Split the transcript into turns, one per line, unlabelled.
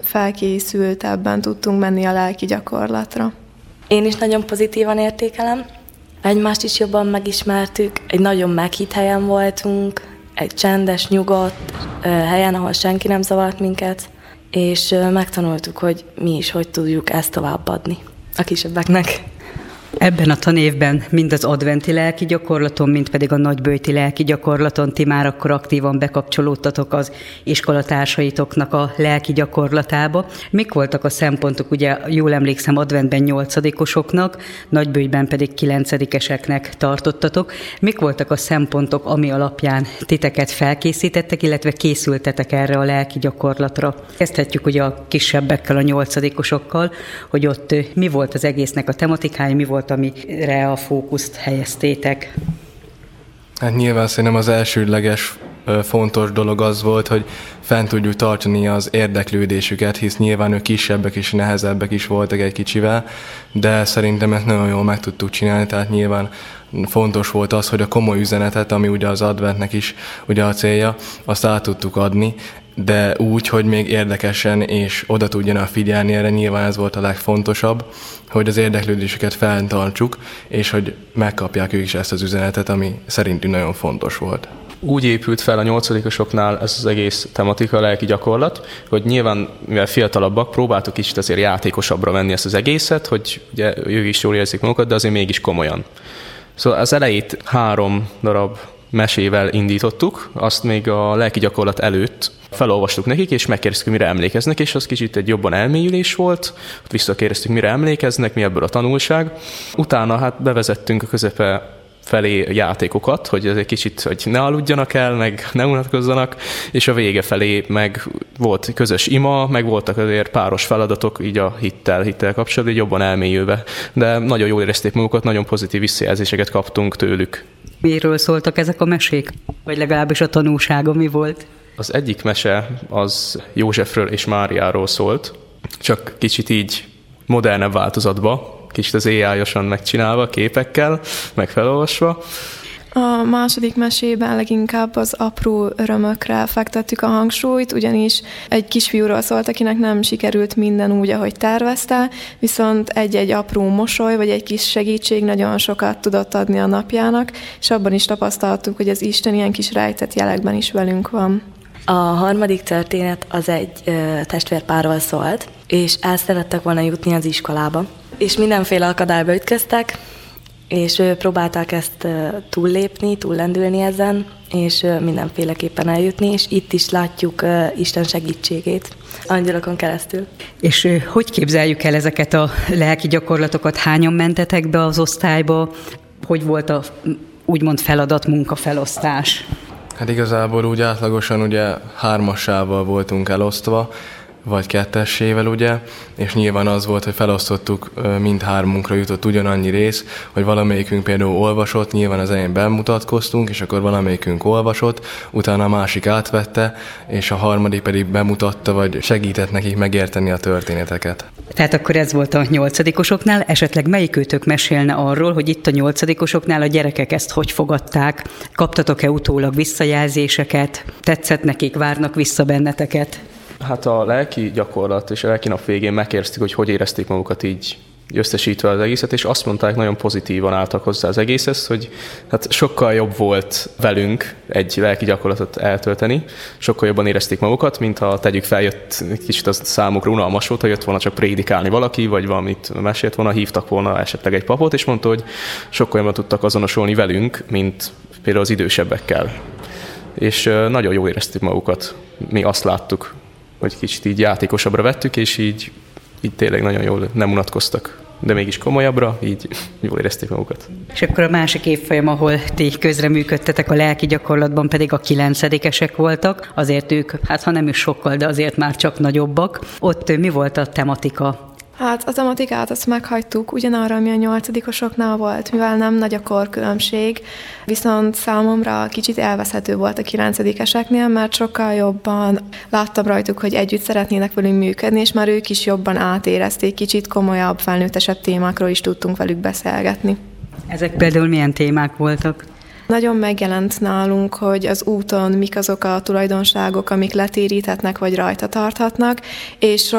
felkészültebben tudtunk menni a lelki gyakorlatra.
Én is nagyon pozitívan értékelem. Egymást is jobban megismertük, egy nagyon meghitt helyen voltunk, egy csendes, nyugodt helyen, ahol senki nem zavart minket, és megtanultuk, hogy mi is hogy tudjuk ezt továbbadni a kisebbeknek.
Ebben a tanévben mind az adventi lelki gyakorlaton, mind pedig a nagyböjti lelki gyakorlaton ti már akkor aktívan bekapcsolódtatok az iskolatársaitok a lelki gyakorlatába. Mik voltak a szempontok? Ugye jól emlékszem, adventben 8-osoknak, nagyböjtben pedig 9-eseknek tartottatok. Mik voltak a szempontok, ami alapján titeket felkészítettek, illetve készültetek erre a lelki gyakorlatra? Kezdhetjük ugye a kisebbekkel, a 8-osokkal, hogy ott mi volt az egésznek a tematikája, mi volt, amire a fókuszt helyeztétek?
Hát nyilván szerintem az elsődleges fontos dolog az volt, hogy fent tudjuk tartani az érdeklődésüket, hisz nyilván ők kisebbek és nehezebbek is voltak egy kicsivel, de szerintem ezt nagyon jól meg tudtuk csinálni, tehát nyilván fontos volt az, hogy a komoly üzenetet, ami ugye az adventnek is ugye a célja, azt át tudtuk adni, de úgy, hogy még érdekesen és oda tudjanak figyelni erre, nyilván ez volt a legfontosabb, hogy az érdeklődésüket fenntartsuk, és hogy megkapják ők is ezt az üzenetet, ami szerintünk nagyon fontos volt.
Úgy épült fel a 8-osoknál ez az egész tematika, a lelki gyakorlat, hogy nyilván, mivel fiatalabbak, próbáltuk kicsit azért játékosabbra venni ezt az egészet, hogy ugye ők is jól érzik magukat, de azért mégis komolyan. Szóval az elejét 3 darab mesével indítottuk, azt még a lelki gyakorlat előtt felolvastuk nekik, és megkérdeztük, mire emlékeznek, és az kicsit egy jobban elmélyülés volt, ott visszakérdeztük, mire emlékeznek, mi ebből a tanulság. Utána hát bevezettünk a közepe felé játékokat, hogy ez egy kicsit, hogy ne aludjanak el, meg ne unatkozzanak, és a vége felé meg volt közös ima, meg voltak azért páros feladatok, így a hittel kapcsolatban, jobban elmélyülve. De nagyon jól érezték magukat, nagyon pozitív visszajelzéseket kaptunk tőlük.
Miről szóltak ezek a mesék? Vagy legalábbis a tanulsága mi volt?
Az egyik mese az Józsefről és Máriáról szólt, csak kicsit így modernebb változatba, kicsit az AI-osan megcsinálva, képekkel, meg felolvasva.
A második mesében leginkább az apró örömökre fektettük a hangsúlyt, ugyanis egy kisfiúról szólt, akinek nem sikerült minden úgy, ahogy tervezte, viszont egy-egy apró mosoly, vagy egy kis segítség nagyon sokat tudott adni a napjának, és abban is tapasztaltuk, hogy az Isten ilyen kis rejtett jelekben is velünk van.
A harmadik történet az egy testvérpárról szólt, és el szerettek volna jutni az iskolába. És mindenféle akadályba ütköztek, és próbálták ezt túllendülni ezen, és mindenféleképpen eljutni, és itt is látjuk Isten segítségét angyalokon keresztül.
És hogy képzeljük el ezeket a lelki gyakorlatokat? Hányan mentetek be az osztályba? Hogy volt a úgymond feladat-munkafelosztás?
Hát igazából úgy átlagosan ugye 3-assával voltunk elosztva, vagy 2-esével ugye, és nyilván az volt, hogy felosztottuk, mindhármunkra jutott ugyanannyi rész, hogy valamelyikünk például olvasott, nyilván az elején bemutatkoztunk, és akkor valamelyikünk olvasott, utána a másik átvette, és a harmadik pedig bemutatta, vagy segített nekik megérteni a történeteket.
Tehát akkor ez volt a 8-osoknál, esetleg melyikőtök mesélne arról, hogy itt a 8-osoknál a gyerekek ezt hogy fogadták? Kaptatok-e utólag visszajelzéseket? Tetszett nekik, várnak vissza benneteket?
Hát a lelki gyakorlat és a lelki nap végén megkérdeztük, hogy érezték magukat így összesítve az egészet, és azt mondták, nagyon pozitívan álltak hozzá az egészhez, hogy hát sokkal jobb volt velünk egy lelki gyakorlatot eltölteni, sokkal jobban érezték magukat, mint ha tegyük fel, jött kicsit az számukra unalmas volt, ha jött volna csak prédikálni valaki, vagy valamit mesélt volna, hívtak volna esetleg egy papot, és mondta, hogy sokkal jobban tudtak azonosulni velünk, mint például az idősebbekkel. És nagyon jól érezték magukat. Mi azt láttuk, hogy kicsit így játékosabbra vettük, és így tényleg nagyon jól nem unatkoztak, de mégis komolyabbra, így jól érezték magukat.
És akkor a másik évfolyam, ahol ti közreműködtetek a lelki gyakorlatban, pedig a 9-esek voltak, azért ők, hát ha nem is sokkal, de azért már csak nagyobbak. Ott mi volt a tematika?
Hát a tematikát azt meghagytuk ugyanarra, ami a 8-osoknál volt, mivel nem nagy a korkülönbség, viszont számomra kicsit elveszhető volt a 9-eseknél, mert sokkal jobban láttam rajtuk, hogy együtt szeretnének velünk működni, és már ők is jobban átérezték, kicsit komolyabb, felnőttesebb témákról is tudtunk velük beszélgetni.
Ezek például milyen témák voltak?
Nagyon megjelent nálunk, hogy az úton mik azok a tulajdonságok, amik letéríthetnek vagy rajta tarthatnak, és